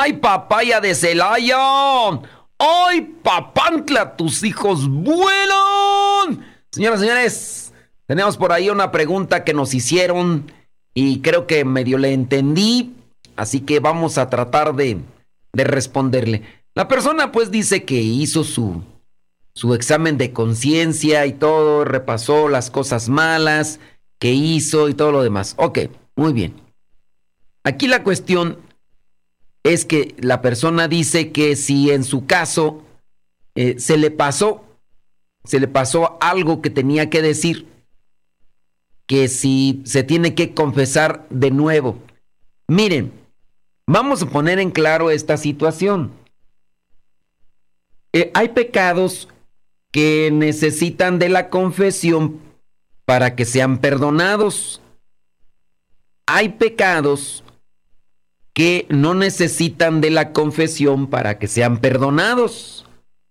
¡Ay, papaya de Celaya! ¡Ay, Papantla! ¡Tus hijos vuelan! Señoras y señores, tenemos por ahí una pregunta que nos hicieron y creo que medio le entendí, así que vamos a tratar de responderle. La persona pues dice que hizo su examen de conciencia y todo, repasó las cosas malas que hizo y todo lo demás. Ok, muy bien. Aquí la cuestión es que la persona dice que si en su caso se le pasó algo que tenía que decir, que si se tiene que confesar de nuevo. Miren, vamos a poner en claro esta situación. Hay pecados que necesitan de la confesión para que sean perdonados. Hay pecados que no necesitan de la confesión para que sean perdonados.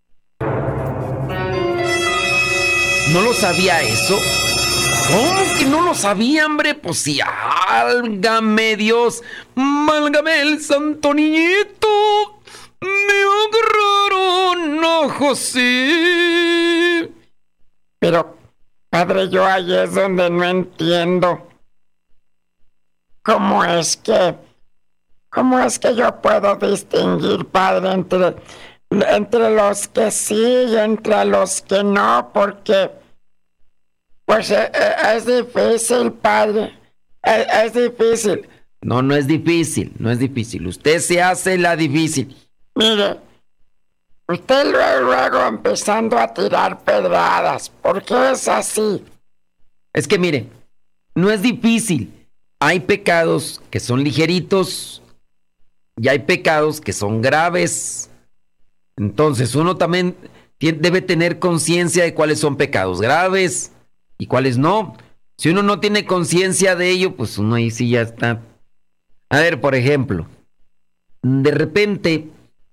¿No lo sabía eso? ¿Cómo que no lo sabía, hombre? Pues sí, álgame Dios, válgame el santo niñito, me agarraron a José. Pero, padre, yo ahí es donde no entiendo. ¿Cómo es que yo puedo distinguir, padre, entre los que sí y entre los que no? Porque, pues, es difícil, padre. Es difícil. No es difícil, no es difícil. Usted se hace la difícil. Mire, usted luego empezando a tirar pedradas. ¿Por qué es así? Es que mire, no es difícil. Hay pecados que son ligeritos y hay pecados que son graves. Entonces uno también debe tener conciencia de cuáles son pecados graves y cuáles no. Si uno no tiene conciencia de ello, pues uno ahí sí ya está. A ver, por ejemplo, de repente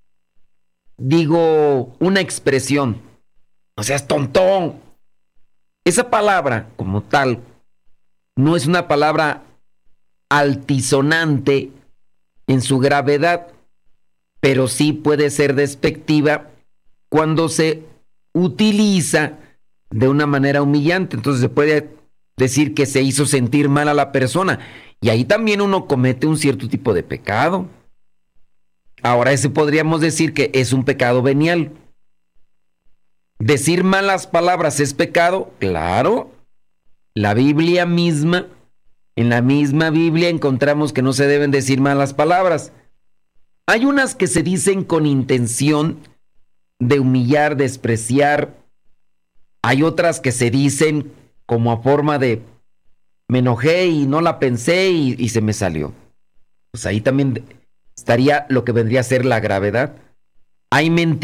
digo una expresión, no seas tontón. Esa palabra como tal no es una palabra altisonante en su gravedad, pero sí puede ser despectiva cuando se utiliza de una manera humillante. Entonces se puede decir que se hizo sentir mal a la persona y ahí también uno comete un cierto tipo de pecado. Ahora ese podríamos decir que es un pecado venial. ¿Decir malas palabras es pecado? Claro. La Biblia misma, en la misma Biblia encontramos que no se deben decir malas palabras. Hay unas que se dicen con intención de humillar, despreciar. Hay otras que se dicen como a forma de me enojé y no la pensé y se me salió. Pues ahí también estaría lo que vendría a ser la gravedad. Hay mentiras